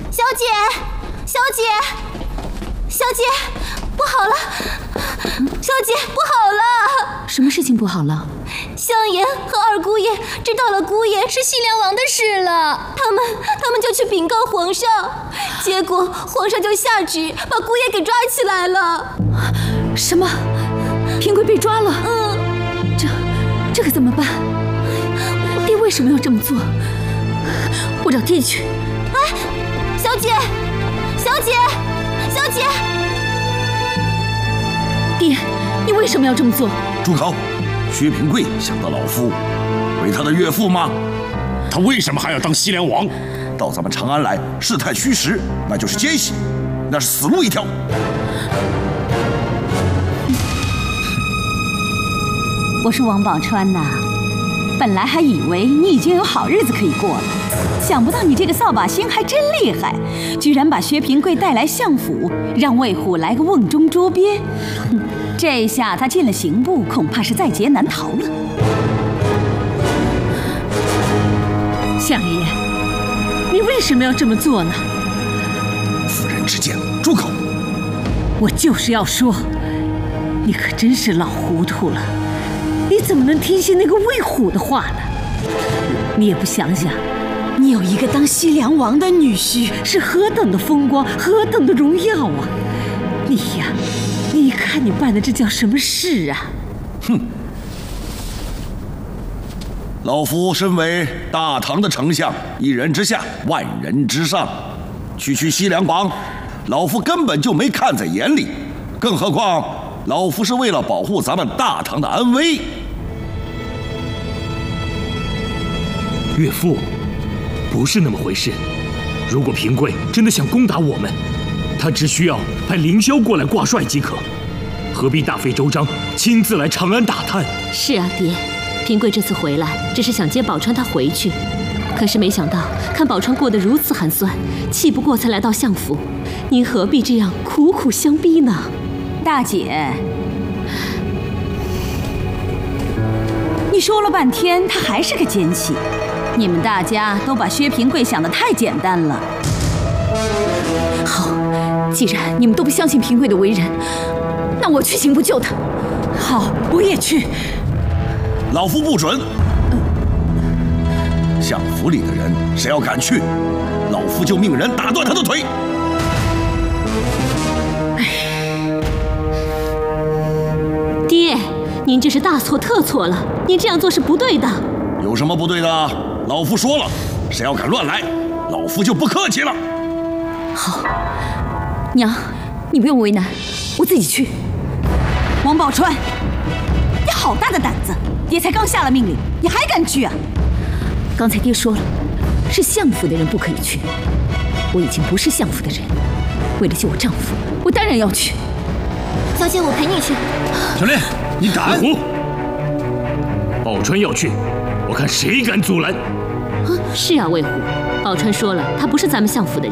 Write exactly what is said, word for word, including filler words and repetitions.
小姐，小姐，小姐，不好了！小姐，不好了！ 什么事情不好了？ 香爷和二姑爷知道了姑爷是西凉王的事了，他们他们就去禀告皇上，结果皇上就下旨把姑爷给抓起来了。 什么？平贵被抓了？ 嗯， 这这可怎么办？爹为什么要这么做？我找爹去。 哎，小姐，小姐，小姐， 爹，你为什么要这么做？ 住口！薛平贵想到老夫为他的岳父吗？ 他为什么还要当西凉王？ 到咱们长安来试探虚实，那就是奸细，那是死路一条。 我说王宝钏呐，本来还以为你已经有好日子可以过了，想不到你这个扫把星还真厉害，居然把薛平贵带来相府，让魏虎来个瓮中捉鳖。哼，这下他进了刑部，恐怕是在劫难逃了。 相爷，你为什么要这么做呢？ 妇人之见，住口！ 我就是要说，你可真是老糊涂了。你怎么能听信那个魏虎的话呢？你也不想想，你有一个当西凉王的女婿，是何等的风光，何等的荣耀啊！你呀，你看你办的这叫什么事啊？ 哼！老夫身为大唐的丞相，一人之下，万人之上，区区西凉王，老夫根本就没看在眼里，更何况老夫是为了保护咱们大唐的安危。 岳父，不是那么回事。如果平贵真的想攻打我们，他只需要派凌霄过来挂帅即可，何必大费周章亲自来长安打探？ 是啊，爹，平贵这次回来只是想接宝钏她回去，可是没想到看宝钏过得如此寒酸，气不过才来到相府。您何必这样苦苦相逼呢？ 大姐，你说了半天，他还是个奸细。你们大家都把薛平贵想得太简单了。 好，既然你们都不相信平贵的为人，那我去刑部救他。好，我也去。 老夫不准。相府里的人，谁要敢去，老夫就命人打断他的腿。 爹，您这是大错特错了，您这样做是不对的。 有什么不对的？老夫说了，谁要敢乱来，老夫就不客气了。 好，娘，你不用为难，我自己去。 王宝钏，你好大的胆子！爹才刚下了命令，你还敢去啊？ 刚才爹说了，是相府的人不可以去。我已经不是相府的人，为了救我丈夫，我当然要去。 小姐，我陪你去。 小烈，你敢？虎，宝钏要去，我看谁敢阻拦。 是啊，魏虎，宝钏说了，她不是咱们相府的人。